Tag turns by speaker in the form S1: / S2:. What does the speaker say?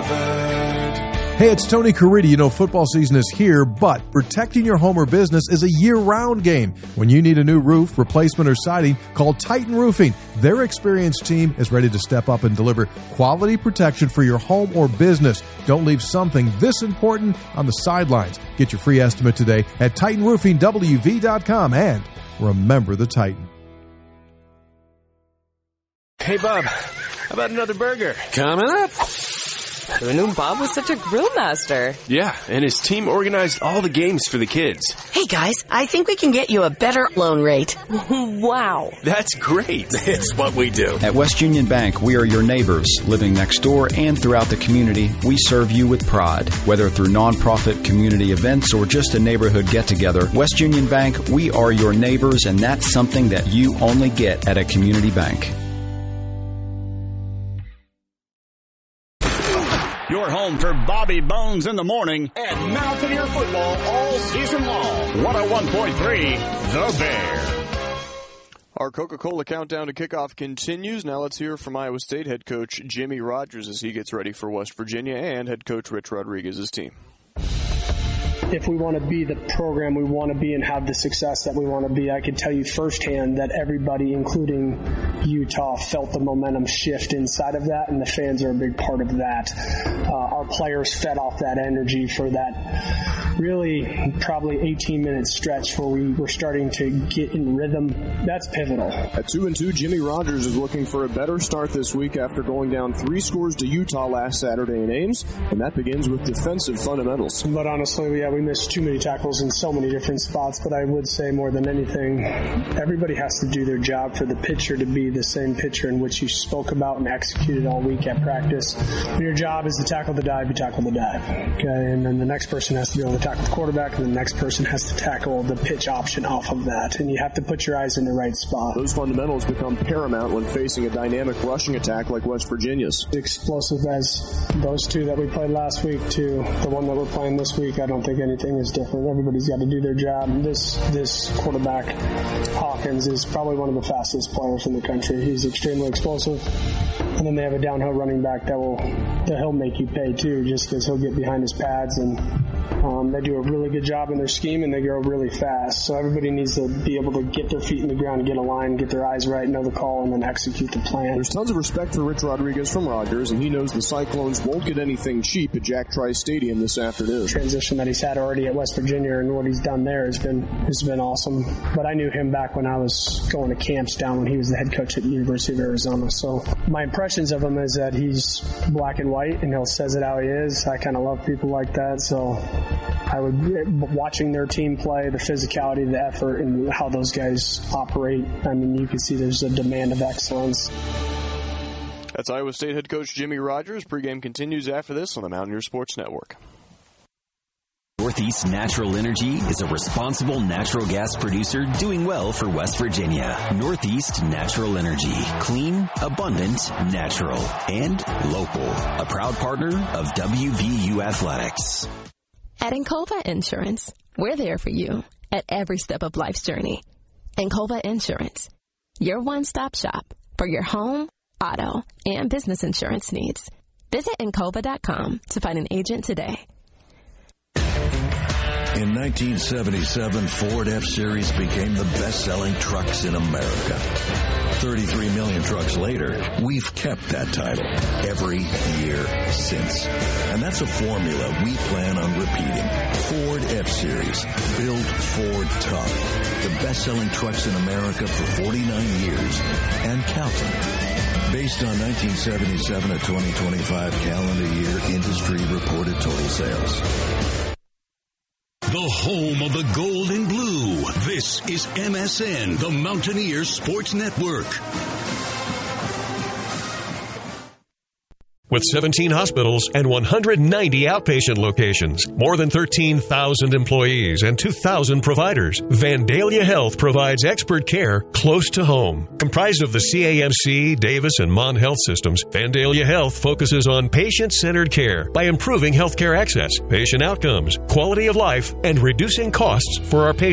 S1: covered.
S2: Hey, it's Tony Caridi. You know, football season is here, but protecting your home or business is a year-round game. When you need a new roof, replacement, or siding, call Titan Roofing. Their experienced team is ready to step up and deliver quality protection for your home or business. Don't leave something this important on the sidelines. Get your free estimate today at TitanRoofingWV.com, and remember the Titan.
S3: Hey, Bob, how about another burger?
S4: Coming up.
S5: Who knew Bob was such a grill master?
S3: Yeah, and his team organized all the games for the kids.
S6: Hey guys, I think we can get you a better loan rate.
S5: Wow.
S3: That's great.
S4: It's what we do.
S7: At West Union Bank, we are your neighbors. Living next door and throughout the community, we serve you with pride. Whether through nonprofit community events or just a neighborhood get-together, West Union Bank, we are your neighbors, and that's something that you only get at a community bank.
S8: Your home for Bobby Bones in the morning and Mountaineer football all season long. 101.3, The Bear.
S9: Our Coca-Cola countdown to kickoff continues. Now let's hear from Iowa State head coach Jimmy Rogers as he gets ready for West Virginia and head coach Rich Rodriguez's team.
S10: If we want to be the program we want to be and have the success that we want to be, I can tell you firsthand that everybody, including Utah, felt the momentum shift inside of that, and the fans are a big part of that. Our players fed off that energy for that really probably 18-minute stretch where we were starting to get in rhythm. That's pivotal.
S9: At 2-2, Jimmy Rogers is looking for a better start this week after going down 3 scores to Utah last Saturday in Ames, and that begins with defensive fundamentals.
S10: But honestly, we missed too many tackles in so many different spots, but I would say more than anything, everybody has to do their job for the pitcher to be the same pitcher in which you spoke about and executed all week at practice. When your job is to tackle the dive, you tackle the dive. Okay, and then the next person has to be able to tackle the quarterback, and the next person has to tackle the pitch option off of that, and you have to put your eyes in the right spot.
S9: Those fundamentals become paramount when facing a dynamic rushing attack like West Virginia's.
S10: Explosive as those two that we played last week to the one that we're playing this week, I don't think anything is different. Everybody's got to do their job. This quarterback, Hawkins, is probably one of the fastest players in the country. He's extremely explosive. And then they have a downhill running back that he'll make you pay too, just because he'll get behind his pads, and they do a really good job in their scheme, and they go really fast. So everybody needs to be able to get their feet in the ground, get a line, get their eyes right, know the call, and then execute the plan.
S9: There's tons of respect for Rich Rodriguez from Rogers, and he knows the Cyclones won't get anything cheap at Jack Trice Stadium this afternoon.
S10: Transition that he's had already at West Virginia and what he's done there has been awesome. But I knew him back when I was going to camps down when he was the head coach at the University of Arizona. So my impressions of him is that he's black and white, and he'll says it how he is. I kind of love people like that. So watching their team play, the physicality, the effort, and how those guys operate, I mean, you can see there's a demand of excellence.
S9: That's Iowa State head coach Jimmy Rogers. Pregame continues after this on the Mountaineer Sports Network.
S11: Northeast Natural Energy is a responsible natural gas producer doing well for West Virginia. Northeast Natural Energy. Clean, abundant, natural, and local. A proud partner of WVU Athletics.
S12: At Encova Insurance, we're there for you at every step of life's journey. Encova Insurance, your one-stop shop for your home, auto, and business insurance needs. Visit Encova.com to find an agent today.
S13: In 1977, Ford F-Series became the best-selling trucks in America. 33 million trucks later, we've kept that title every year since. And that's a formula we plan on repeating. Ford F-Series. Build Ford tough. The best-selling trucks in America for 49 years and counting. Based on 1977 to 2025 calendar year industry reported total sales.
S14: The home of the gold and blue. This is MSN, the Mountaineer Sports Network.
S15: With 17 hospitals and 190 outpatient locations, more than 13,000 employees, and 2,000 providers, Vandalia Health provides expert care close to home. Comprised of the CAMC, Davis, and Mon Health systems, Vandalia Health focuses on patient-centered care by improving healthcare access, patient outcomes, quality of life, and reducing costs for our patients.